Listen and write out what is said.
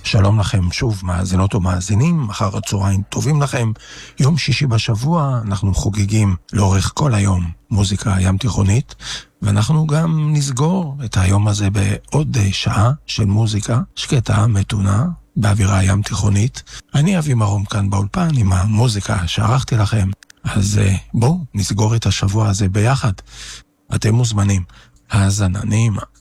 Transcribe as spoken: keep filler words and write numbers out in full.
שלום לכם שוב, מאזינות ומאזינים, אחר הצהריים טובים לכם. יום שישי בשבוע אנחנו חוגגים לאורך כל היום מוזיקה ים תיכונית, ואנחנו גם נסגור את היום הזה בעוד שעה של מוזיקה שקטה, מתונה, באווירה ים תיכונית. אני אבי מרום כאן באולפן עם המוזיקה שערכתי לכם, אז בואו נסגור את השבוע הזה ביחד. אתם מוזמנים. האזנה נעימה.